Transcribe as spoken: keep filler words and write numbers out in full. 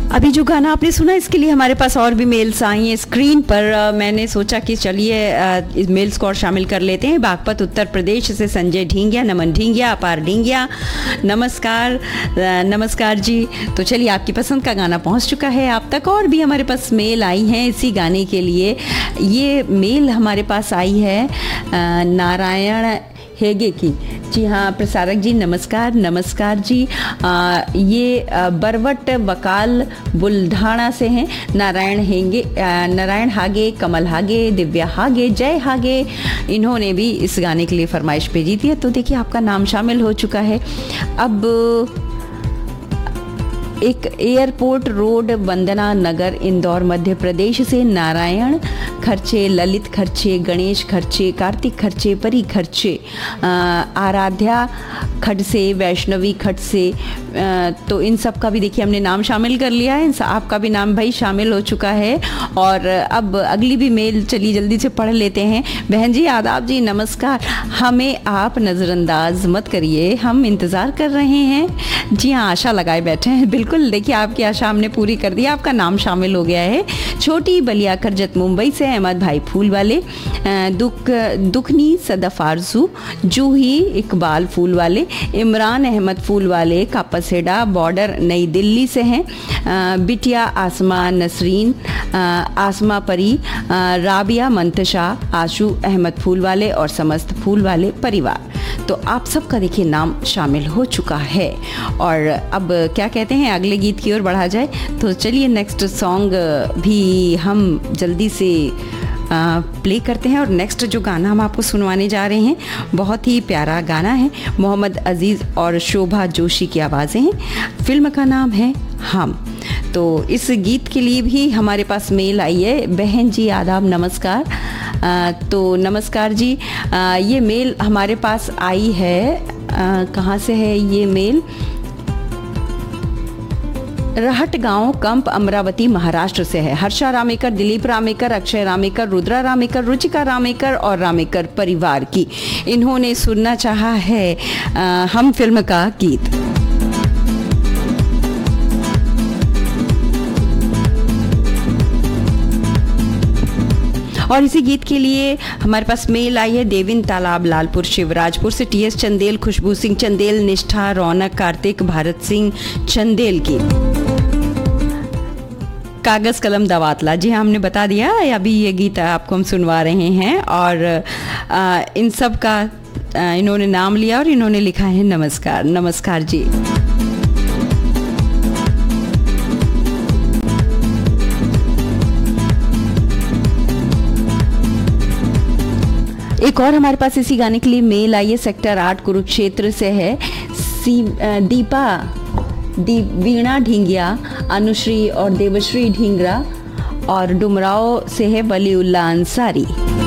अभी जो गाना आपने सुना इसके लिए हमारे पास और भी मेल्स आई हैं स्क्रीन पर। आ, मैंने सोचा कि चलिए इस मेल्स को और शामिल कर लेते हैं। बागपत उत्तर प्रदेश से संजय ढींगिया, नमन ढींगिया, अपार ढींगिया, नमस्कार आ, नमस्कार जी। तो चलिए आपकी पसंद का गाना पहुंच चुका है आप तक। और भी हमारे पास मेल आई हैं इसी गाने के लिए। ये मेल हमारे पास आई है आ, नारायण हेगे की। जी हाँ प्रसारक जी नमस्कार। नमस्कार जी। आ, ये आ, बरवट बकाल बुल्ढाणा से हैं नारायण हेंगे, आ, नारायण हागे, कमल हागे, दिव्या हागे, जय हागे। इन्होंने भी इस गाने के लिए फरमाइश भेजी थी। तो देखिए आपका नाम शामिल हो चुका है। अब एक एयरपोर्ट रोड, वंदना नगर, इंदौर मध्य प्रदेश से नारायण खर्चे, ललित खर्चे, गणेश खर्चे, कार्तिक खर्चे, परी खर्चे, आराध्या खडसे, वैष्णवी खडसे, तो इन सब का भी देखिए हमने नाम शामिल कर लिया है। आपका भी नाम भाई शामिल हो चुका है। और अब अगली भी मेल चलिए जल्दी से पढ़ लेते हैं। बहन जी आदाब जी नमस्कार। हमें आप नज़रअंदाज मत करिए, हम इंतज़ार कर रहे हैं। जी हाँ आशा लगाए बैठे हैं। बिल्कुल देखिए आपकी आशा हमने पूरी कर दी, आपका नाम शामिल हो गया है। छोटी बलिया करजत मुंबई से अहमद भाई फूल वाले, दुख दुखनी सदफ आरजू, जूही इकबाल फूल वाले, इमरान अहमद फूल वाले कापसेडा बॉर्डर नई दिल्ली से हैं। बिटिया आसमा नसरीन, आसमा परी, राबिया मंतशा, आशू अहमद फूल वाले और समस्त फूल वाले परिवार। तो आप सबका देखिए नाम शामिल हो चुका है। और अब क्या कहते हैं अगले गीत की ओर बढ़ा जाए। तो चलिए नेक्स्ट सॉन्ग भी हम जल्दी से प्ले करते हैं। और नेक्स्ट जो गाना हम आपको सुनवाने जा रहे हैं बहुत ही प्यारा गाना है। मोहम्मद अजीज़ और शोभा जोशी की आवाज़ें हैं। फिल्म का नाम है हम। तो इस गीत के लिए भी हमारे पास मेल आई है। बहन जी आदाब नमस्कार। आ, तो नमस्कार जी। आ, ये मेल हमारे पास आई है, कहाँ से है ये मेल? रहट गांव कंप अमरावती महाराष्ट्र से है। हर्षा रामेकर, दिलीप रामेकर, अक्षय रामेकर, रुद्रा रामेकर, रुचिका रामेकर और रामेकर परिवार की। इन्होंने सुनना चाहा है आ, हम फिल्म का गीत। और इसी गीत के लिए हमारे पास मेल आई है देविन तालाब लालपुर शिवराजपुर से टी एस चंदेल, खुशबू सिंह चंदेल, निष्ठा, रौनक, कार्तिक, भारत सिंह चंदेल की। कागज कलम दवातला। जी हाँ हमने बता दिया अभी ये गीत आपको हम सुनवा रहे हैं। और आ, इन सब का आ, इन्होंने नाम लिया और इन्होंने लिखा है नमस्कार। नमस्कार जी। एक और हमारे पास इसी गाने के लिए मेल आई है। सेक्टर आठ कुरुक्षेत्र से है। सी दीपा दी वीणा ढींगिया, अनुश्री और देवश्री ढींगरा। और डुमराव से है वलीउल्ला अंसारी।